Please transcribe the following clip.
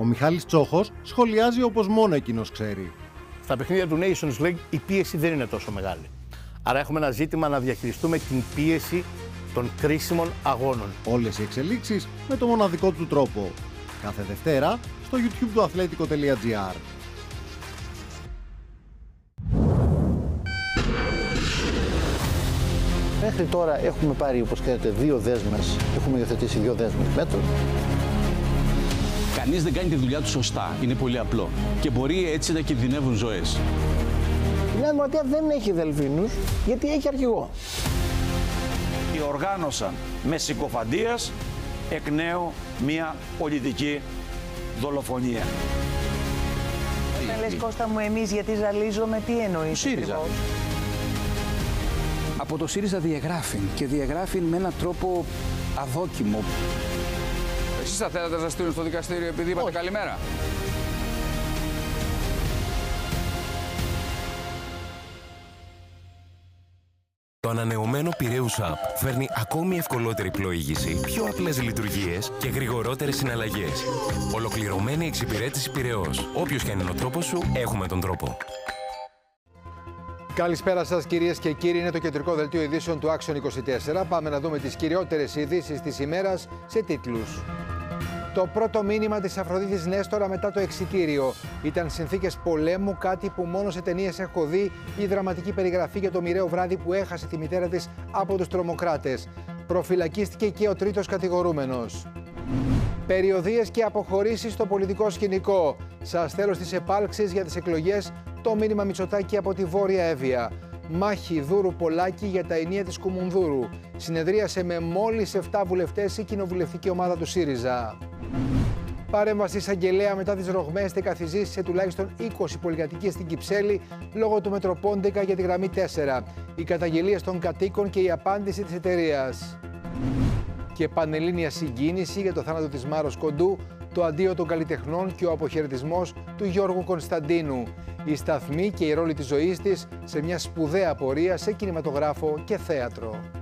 Μιχάλης Τσόχος σχολιάζει όπως μόνο εκείνος ξέρει. Στα παιχνίδια του Nations League η πίεση δεν είναι τόσο μεγάλη. Άρα έχουμε ένα ζήτημα να διαχειριστούμε την πίεση των κρίσιμων αγώνων. Όλες οι εξελίξεις με το μοναδικό του τρόπο. Κάθε Δευτέρα στο YouTube του Athletico.gr. Μέχρι τώρα έχουμε πάρει, όπως ξέρετε, 2 δέσμες. Έχουμε υιοθετήσει 2 δέσμες μέτρων. Κανείς δεν κάνει τη δουλειά του σωστά. Είναι πολύ απλό. Και μπορεί έτσι να κινδυνεύουν ζωές. Η Νέα Δημοκρατία δεν έχει δελφίνους, γιατί έχει αρχηγό. Οργάνωσαν με συκοφαντίας εκ νέου μια πολιτική δολοφονία. Όταν λες, Κώστα μου, εμείς γιατί ζαλίζομαι, τι εννοείς? ΣΥΡΙΖΑ. Από το ΣΥΡΙΖΑ διαγράφει και διαγράφει με έναν τρόπο αδόκιμο. Εσείς θα θέλατε να σας στείλουν στο δικαστήριο επειδή είπατε καλημέρα? Το ανανεωμένο Πειραιούς App φέρνει ακόμη ευκολότερη πλοήγηση, πιο απλές λειτουργίες και γρηγορότερες συναλλαγές. Ολοκληρωμένη εξυπηρέτηση Πειραιώς. Όποιος και αν είναι ο τρόπος σου, έχουμε τον τρόπο. Καλησπέρα σας κυρίες και κύριοι, είναι το κεντρικό δελτίο ειδήσεων του Action 24. Πάμε να δούμε τις κυριότερες ειδήσεις της ημέρας σε τίτλους. Το πρώτο μήνυμα της Αφροδίτης Νέστορα μετά το εξιτήριο. Ήταν συνθήκες πολέμου, κάτι που μόνο σε ταινίες έχω δει, η δραματική περιγραφή για το μοιραίο βράδυ που έχασε τη μητέρα της από τους τρομοκράτες. Προφυλακίστηκε και ο τρίτος κατηγορούμενος. Περιοδίες και αποχωρήσεις στο πολιτικό σκηνικό. Σας θέλω στις επάλξεις για τις εκλογές το μήνυμα Μητσοτάκη από τη Βόρεια Εύβοια. Μάχη Δούρου Πολάκη για τα ενία της Κουμουνδούρου. Συνεδρίασε με μόλις 7 βουλευτές η κοινοβουλευτική ομάδα του ΣΥΡΙΖΑ. Παρέμβαση εισαγγελέα μετά τις ρογμές τεκαθιζήσεις σε τουλάχιστον 20 πολυκατοικίες στην Κυψέλη λόγω του Μετροπόντικα για τη γραμμή 4. Οι καταγγελίες των κατοίκων και η απάντηση της εταιρείας. Και πανελλήνια συγκίνηση για το θάνατο της Μάρος Κοντού, το αντίο των καλλιτεχνών και ο αποχαιρετισμός του Γιώργου Κωνσταντίνου. Η σταθμή και η ρόλη της ζωής της σε μια σπουδαία πορεία σε κινηματογράφο και θέατρο.